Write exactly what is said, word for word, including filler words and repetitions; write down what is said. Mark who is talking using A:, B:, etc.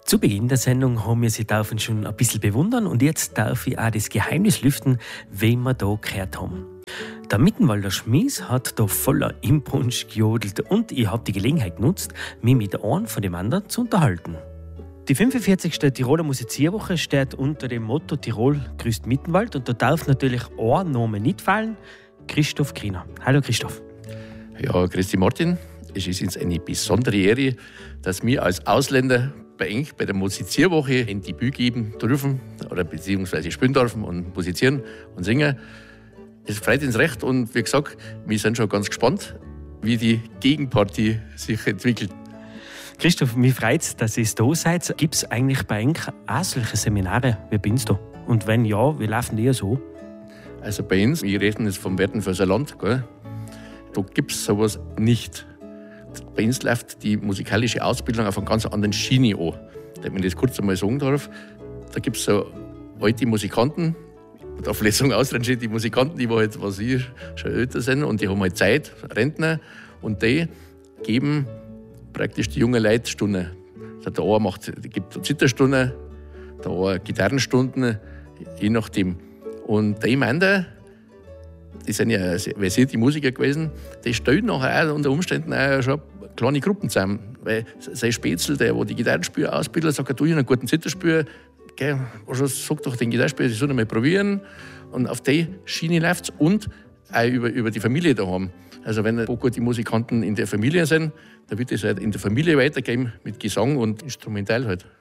A: Zu Beginn der Sendung haben wir Sie dürfen schon ein bisschen bewundern und jetzt darf ich auch das Geheimnis lüften, wen wir da gehört haben. Der Mittenwalder Schmies hat da voller Impunsch gejodelt und ich habe die Gelegenheit genutzt, mich mit einem von dem anderen zu unterhalten. Die fünfundvierzigste Tiroler Musizierwoche steht unter dem Motto Tirol grüßt Mittenwald und da darf natürlich ein Name nicht fallen, Christoph Griner. Hallo Christoph.
B: Ja, grüß dich Martin. Es ist uns eine besondere Ehre, dass wir als Ausländer bei Enk bei der Musizierwoche ein Debüt geben dürfen oder beziehungsweise spielen dürfen und musizieren und singen. Es freut uns recht und wie gesagt, wir sind schon ganz gespannt, wie die Gegenpartie sich entwickelt.
A: Christoph, mich freut es, dass ihr da seid. Gibt es eigentlich bei Enk auch solche Seminare wie bei uns da? Und wenn ja, wie laufen die so?
B: Also bei uns, wir reden jetzt vom Werdenfelser Land, gell? Da gibt es sowas nicht. Bei uns läuft die musikalische Ausbildung auf einer ganz anderen Schiene an. Wenn ich das kurz einmal sagen darf, da gibt es so alte Musikanten, da vielleicht sagen ausrangierend die Musikanten, die halt, was ich, schon älter sind und die haben halt Zeit, Rentner, und die geben praktisch die jungen Leute Stunden. Also der eine macht, gibt Zitterstunden, der andere Gitarrenstunden, je nachdem. Und die meinen, die sind ja versierte Musiker gewesen, die stellen nachher auch unter Umständen auch schon kleine Gruppen zusammen. Weil sein Spätzl, der wo die Gitarrenspieler ausbildet, sagt, du, ich habe einen guten Zitterspieler, gell, sag doch den Gitarrenspieler, die sollen mal probieren. Und auf die Schiene läuft es und auch über, über die Familie daheim. Also wenn ein paar gute Musikanten in der Familie sind, dann wird es halt in der Familie weitergehen mit Gesang und Instrumental halt.